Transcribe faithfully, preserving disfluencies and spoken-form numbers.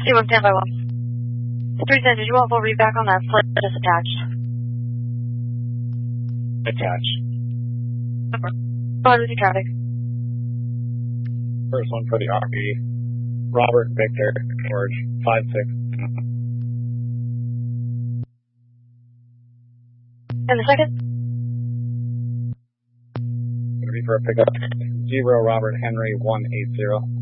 T one, stand by one. three ten, did you want full read back on that flight just attached? Attached. Okay. Go ahead with your traffic. First one for the R V. Robert Victor, George, five six. And the second? Gonna be for a pickup. Zero Robert Henry, one eight zero.